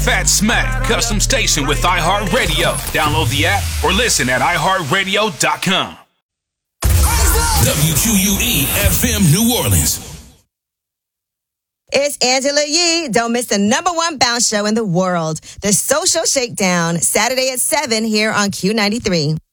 Fat Smack Custom Station with iHeartRadio. Download the app or listen at iHeartRadio.com. WQUE FM New Orleans. It's Angela Yee. Don't miss the #1 bounce show in the world, The Social Shakedown, Saturday at 7 here on Q93.